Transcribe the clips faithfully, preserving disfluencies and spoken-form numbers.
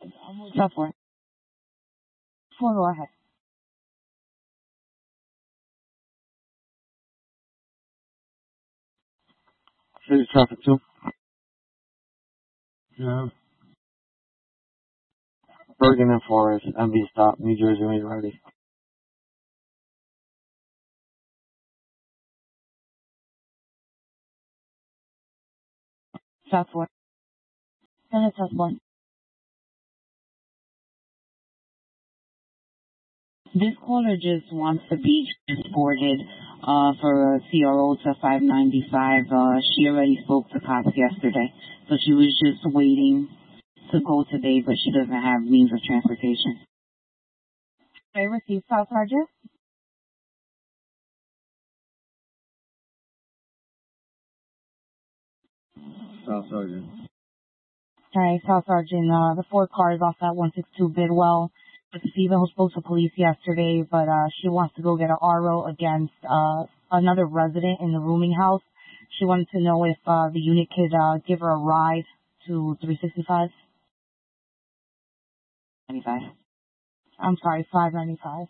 Stop for. Four, go ahead. City traffic two. Yeah. Bergen and Forest, M V stop, New Jersey, when you're ready. Stop for. Senate South one. This caller just wants to be transported uh, for a C R O to five ninety-five. Uh, she already spoke to cops yesterday, so she was just waiting to go today, but she doesn't have means of transportation. I received South Sergeant. South Sergeant. All right, South Sergeant. Uh, the four cars off that one sixty-two Bidwell. It's a female who spoke to police yesterday, but uh, she wants to go get an R O against uh, another resident in the rooming house. She wanted to know if uh, the unit could uh, give her a ride to three sixty-five. ninety-five. I'm sorry, five ninety-five.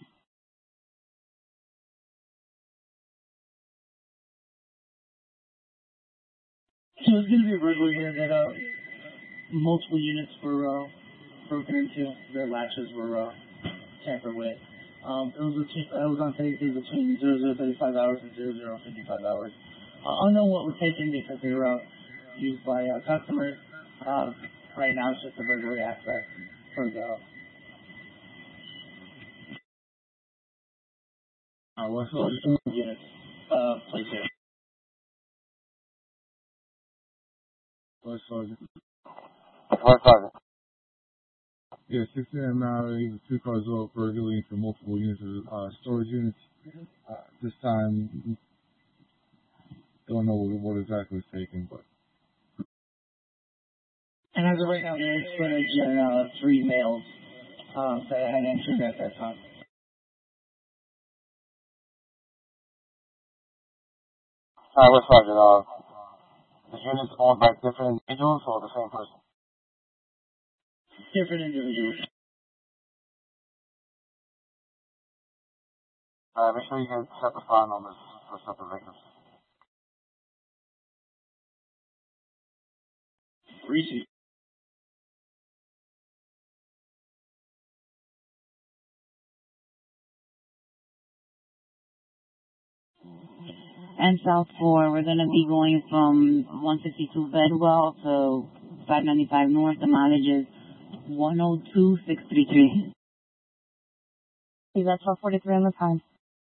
So it's going to be a burglary here that uh, multiple units were uh, broken into. Their latches were uh, tampered with. Um, it was between, it was on Thursday between zero zero thirty-five hours and zero zero fifty-five hours. Uh, unknown what was taken because they were uh, used by uh, customers. Uh, right now it's just a burglary aspect for the Uh, what's for up? the units uh, placed here. What's Sergeant? What Sergeant? Yeah, six a.m. now, two cars off burglary into multiple units of uh, storage units. Uh, this time, don't know what, what exactly was taken, but. And as of right now, there's footage and uh, three males uh, that had entered at that time. Alright, what Sergeant? Uh, the unit's owned by different individuals or the same person? Different individuals. Alright, make sure you get separate file numbers for separate victims. Reese. And South four, we're going to be going from one sixty-two Bedwell to five ninety-five North. The mileage is one oh two six three three. See, that's twelve forty-three on the time.